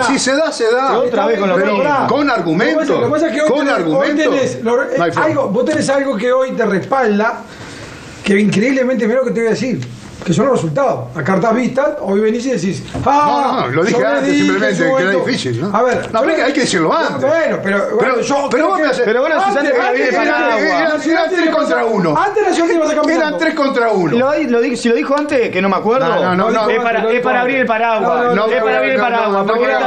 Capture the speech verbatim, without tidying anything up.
Si se da, se da. Otra vez con lo mismo. Con argumentos. Lo que pasa es que hoy con tenés, argumentos. hoy tenés, lo- No hay forma. algo, vos tenés algo que hoy te respalda, que increíblemente, mira lo que te voy a decir, que son los resultados. A cartas vistas, hoy venís y decís, ah, No, no, lo dije yo le antes, dije, simplemente, yo que era esto. difícil, ¿no? A ver, No, yo pero le- hay que decirlo antes. Bueno, pero, Pero- bueno, yo pero creo vos me que- haces- Pero bueno, si antes era bien que- Paraguas. que- Eran- que- eran que- tres que- contra uno. Antes nació que ibas a campeonato. Eran tres contra uno. Lo, di- lo di- si lo dijo antes, que no me acuerdo. No, no, no, no. es, para, Lo es dijo para antes. abrir el paraguas. No, no, no, es para no, abrir el no, no, paraguas. no, porque no,